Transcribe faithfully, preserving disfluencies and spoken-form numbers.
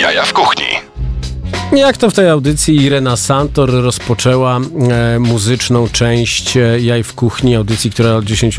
Jaja w kuchni. Jak to w tej audycji Irena Santor rozpoczęła e, muzyczną część e, Jaj w kuchni, audycji, która od dziesięciu